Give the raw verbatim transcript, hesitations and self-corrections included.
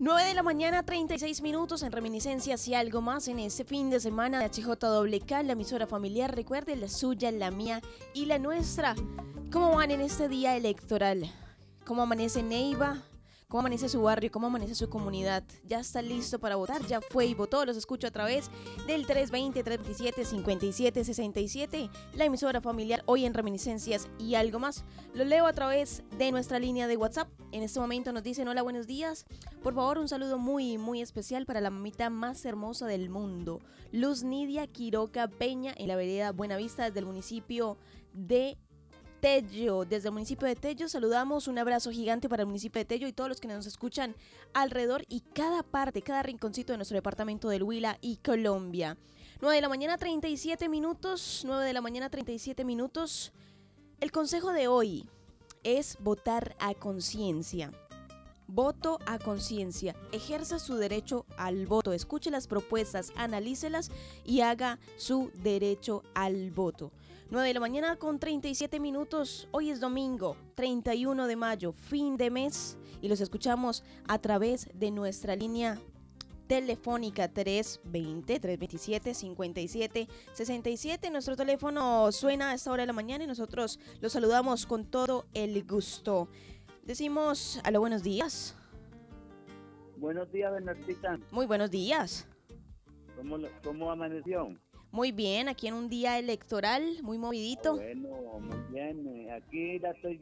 nueve de la mañana, treinta y seis minutos en Reminiscencias y algo más en este fin de semana de H J W K, la emisora familiar. Recuerde, la suya, la mía y la nuestra. ¿Cómo van en este día electoral? ¿Cómo amanece Neiva? ¿Cómo amanece su barrio? ¿Cómo amanece su comunidad? ¿Ya está listo para votar? ¿Ya fue y votó? Los escucho a través del tres veinte, tres veintisiete, cincuenta y siete sesenta y siete, la emisora familiar, hoy en Reminiscencias y algo más. Lo leo a través de nuestra línea de WhatsApp. En este momento nos dicen: hola, buenos días. Por favor, un saludo muy, muy especial para la mamita más hermosa del mundo, Luz Nidia Quiroga Peña, en la vereda Buenavista, desde el municipio de Tello. Desde el municipio de Tello saludamos, un abrazo gigante para el municipio de Tello y todos los que nos escuchan alrededor y cada parte, cada rinconcito de nuestro departamento del Huila y Colombia. nueve de la mañana, treinta y siete minutos, nueve de la mañana, treinta y siete minutos. El consejo de hoy es votar a conciencia. Voto a conciencia. Ejerza su derecho al voto. Escuche las propuestas, analícelas y haga su derecho al voto. nueve de la mañana con treinta y siete minutos. Hoy es domingo, treinta y uno de mayo, fin de mes. Y los escuchamos a través de nuestra línea telefónica tres veinte, tres veintisiete, cincuenta y siete sesenta y siete. Nuestro teléfono suena a esta hora de la mañana y nosotros los saludamos con todo el gusto. Decimos aló, buenos días. Buenos días, Bernardita. Muy buenos días. ¿Cómo, cómo amaneció? Muy bien, aquí en un día electoral, muy movidito. Bueno, muy bien. Aquí la estoy